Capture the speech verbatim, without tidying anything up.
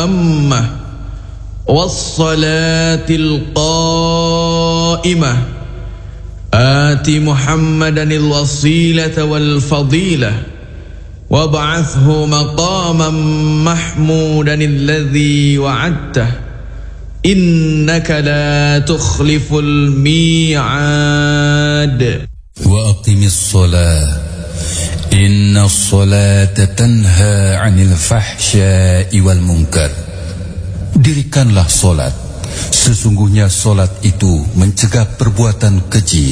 التامة والصلاة القائمة آت محمدا الوسيلة والفضيلة وابعثه مقاما محمودا الذي وعدته إنك لا تخلف الميعاد وأقم الصلاة إن الصلاة تنهى عن الفحشاء والمنكر. Dirikanlah solat, sesungguhnya solat itu mencegah perbuatan keji